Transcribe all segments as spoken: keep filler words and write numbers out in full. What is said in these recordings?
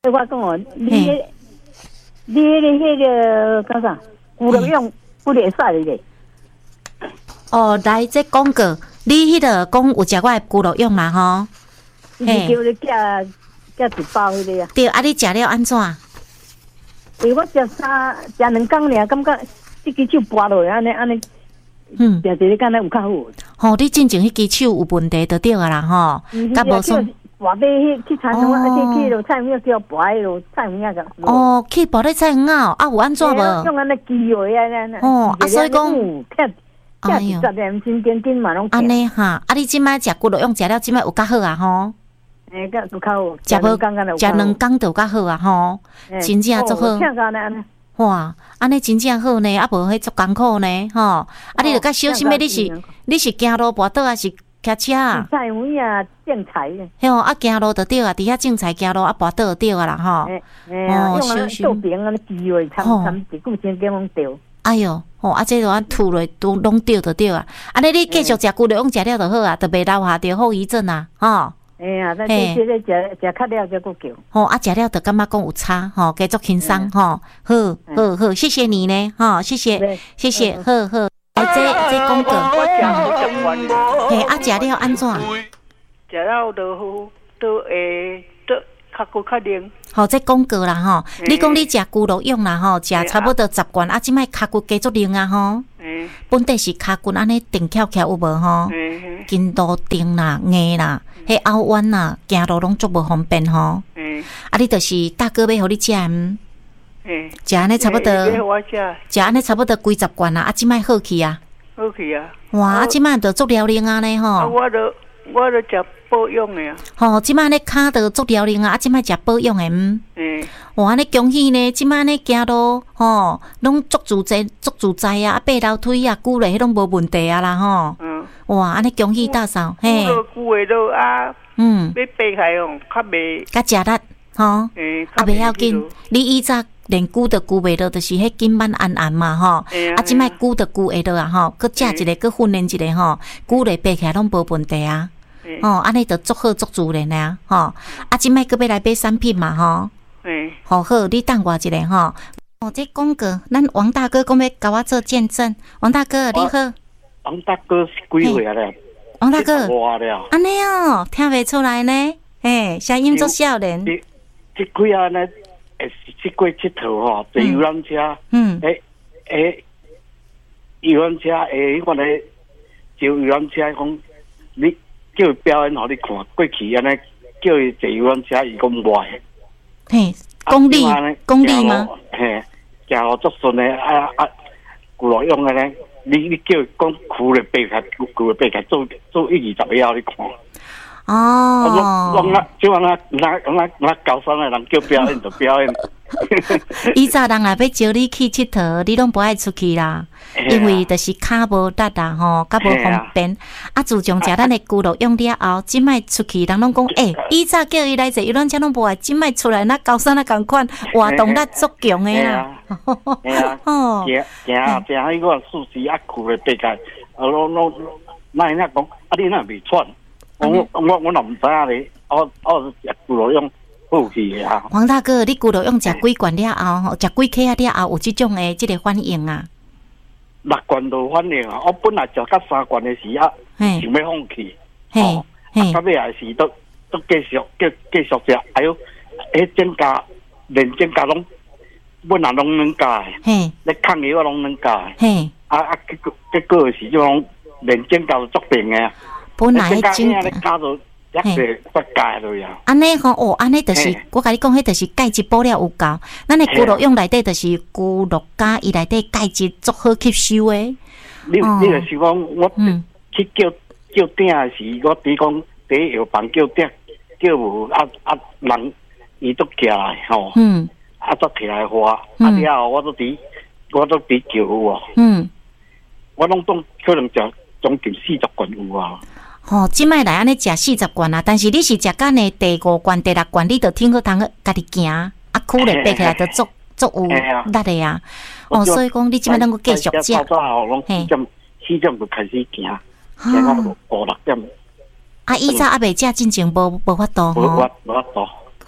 我讲哦，你你迄个干啥？骨肉用不会使的。 哦，来这广告，你迄个讲有食过的骨肉用嘛吼？ 嘿，叫你加加一包迄个啊。 对，啊，你食了安怎？ 诶，我食三食两工尔，感觉这支手拔落安尼安尼，嗯，食一个敢若有较好。 吼，你进前迄支手有问题就对啊啦吼，甲无算。 拔买迄去菜园啊，而且去落菜园叫拔迄落菜园个。 哦，去拔咧菜园啊，啊有安怎无？ 用安尼机会啊， 哦，啊所以讲， 哎呦，十年真紧紧嘛拢。 安尼哈，啊你即摆食骨肉用食了，即摆有较好啊吼。 诶，个有较好。 食无食两工就较好啊吼，真正足好。哇，安尼真正好呢，啊无迄足艰苦呢吼。啊你著甲小心诶，你是你是行路跋倒还是骑车啊？ 菜园啊，种菜。 嘿哦，啊行路就对啊，伫遐种菜行路啊跋倒就对啊啦吼。 哦，小心。做饼安尼机会，参参一句真经拢着。哎哟，吼啊，这都啊吐落都拢着就对啊。安尼你继续食骨肉用食了就好啊，就袂留下着后遗症啊，吼。 哎呀，咱这这个食食较了才够叫。 吼啊，食了就感觉讲有差，吼，继续轻松，吼，好，好，好，谢谢你呢，吼，谢谢，谢谢，好好。哎，这这广告，嘿，啊，食了安怎？ 食了就就会就较骨较灵。 吼，这广告啦，吼，你讲你食骨肉用啦，吼，食差不多十罐，啊，即摆骹骨加足灵啊，吼。本地是骹骨安尼定翘翘有无吼？筋度定啦，硬啦。迄凹弯呐，行路拢足无方便吼。嗯。啊，你就是大哥要互你食嗯。嗯。食安尼差不多。食安尼差不多几十罐啊，啊，即摆好去啊。 好去啊。 哇，啊，即摆着足疗龄啊呢吼。 啊，我着我着食保养的啊。 吼，即摆安尼骹着足疗龄啊，啊，即摆食保养的嗯。嗯。哇，安尼恭喜呢，即摆安尼行路吼，拢足自在，足自在啊，啊，爬楼梯啊，久咧迄拢无问题啊啦吼。嗯。哇，安尼恭喜大嫂，嘿， 久诶都啊，嗯，要爬起哦，较袂， 较食力，吼，诶，啊，袂要紧，你以前练久着久袂落，就是迄筋慢按按嘛，吼，啊，即摆久着久会落啊，吼，搁食一个，搁训练一个，吼，久咧爬起来拢无问题啊，吼，安尼着足好足自然啊，吼，啊，即摆搁要来买产品嘛，吼，诶，好好，你等我一下，吼，哦，这广告，咱王大哥讲要甲我做见证，王大哥你好。 王大哥是几岁了？ 王大哥，安尼哦，听袂出来呢。嘿，声音足少年。 这几啊呢，会是去过佚佗吼，坐游览车。嗯。诶诶，游览车诶，我来坐游览车讲，你叫伊表演互你看，过去安尼叫伊坐游览车，伊讲唔爱。 嘿，公里公里吗？ 嘿，行路足顺诶，啊啊，骨肉用诶呢。你你叫讲苦咧爬起，苦咧爬起，做做一二十个你看。哦。我我即我我我我高三的人叫表演就表演。 以前人也要招你去佚佗，你拢不爱出去啦，因为就是骹无力啦吼，较无方便。啊，自从食咱的骨肉用了后，即摆出去人拢讲，诶，以前叫伊来坐游览车拢无爱，即摆出来那高三那共款，活动力足强的啦。 系啊，哦，行行啊，行迄个数字啊，苦咧爬起，啊，拢拢那人家讲，啊，你那未喘，我我我若唔知影咧，我我食骨肉用。好去啊！ 黄大哥，你骨肉用食几罐了后，食几克啊了后，有即种诶，即个反应啊？ 六罐都反应啊！我本来食到三罐诶时啊，想要放弃， 哦， 啊，到尾也是都都继续继继续食，哎呦，迄增加连增加拢本来拢能加，嘿，你抗药拢能加，嘿，啊啊，结果结果是种种连增加都足病诶， 本来增加你加到。一个不解了呀！ 安尼吼哦，安尼就是我甲你讲，迄就是钙质补了有够。咱的骨肉用内底就是骨肉加伊内底钙质足好吸收诶。 你你就是讲，我去叫叫鼎时，我比讲第一药房叫鼎，叫无啊啊人伊都起来吼，嗯，啊都起来花，啊了后我都伫我都伫叫有嗯，我拢总可能就总共四十罐有啊。 吼，即摆来安尼食四十罐啊，但是你是食到呢第五罐、第六罐，你着挺好通家己行，啊，苦咧爬起来着足足有力的啊。哦，所以讲你即摆能够继续食。 嘿，四点就开始行，行到五六点。 啊，以前还未食，进前无无法度吼。 无法无法度。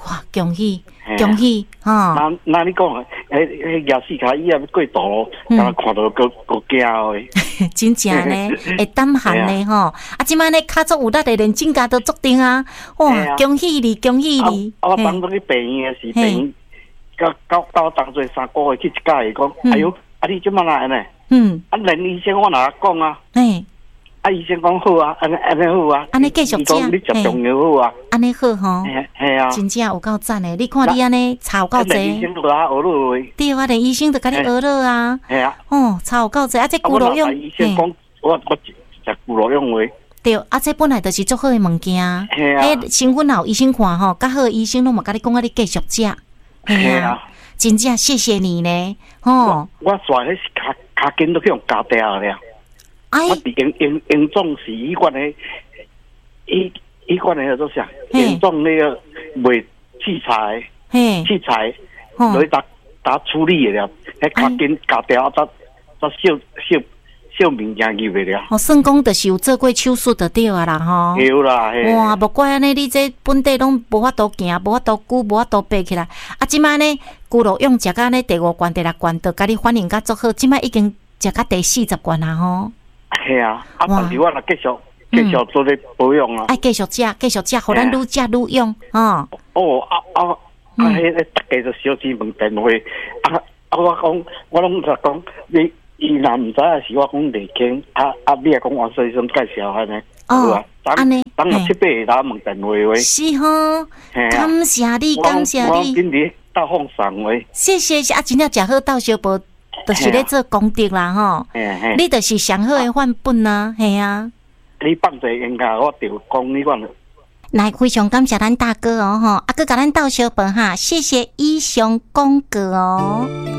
哇，恭喜恭喜哈！ 那那你讲，迄迄廿四卡以后过道路，刚看到个个惊诶， 真正呢，会胆寒呢吼！啊，即摆呢，卡足有力的连指甲都足顶啊！哇，恭喜你，恭喜你！ 啊，我当初去病院时，病院到到到当做三个月去一家伊讲，哎哟，啊你即摆哪安尼？嗯，啊连医生我哪讲啊？嘿。啊！医生讲好啊，安尼安尼好啊， 安尼继续食， 你食中药好啊， 安尼好吼， 系啊， 真正有够赞诶！你看你安尼差有够济， 医生都甲我学落去， 对啊，连医生都甲你学落啊， 系啊， 哦，差有够济，啊，这骨肉用， 医生讲我我食骨肉用话， 对，啊，这本来就是足好诶物件， 系啊， 诶，身份有医生看吼，较好诶医生拢嘛甲你讲啊，你继续食，系啊，真正谢谢你呢，吼， 我耍迄是卡卡筋都去用夹掉了。我伫严严严重是医院的，医医院的做啥？严重那个卖器材，器材，所以打打处理了，迄卡筋夹掉，再再小小小物件入去了。 哦，算讲就是有做过手术就对啊啦吼。 有啦， 哇，无怪安尼，你这本地拢无法度行，无法度久，无法度爬起来。啊，即摆呢，骨肉用食到呢第五关、第六关，就甲你反应甲足好。即摆已经食到第四十关啦吼。 系啊，啊，但是我若继续继续做咧保养啊， 爱继续食，继续食，互咱愈食愈用，哦。 哦，啊啊啊！迄个大家就小姊问电话，啊啊！我讲，我拢就讲，你伊若毋知影是我讲内经，啊啊！你也讲王先生介绍安尼， 哦，安尼， 等下七八个打问电话话， 是吼，感谢你，感谢你， 我今日到放送话， 谢谢啊！真正食好到小宝。就是咧做功德啦吼，你就是上好诶范本啊，系啊。 你放者应该我就讲你讲。 来，非常感谢咱大哥哦吼，啊，佮甲咱斗小饭哈，谢谢英雄公哥哦。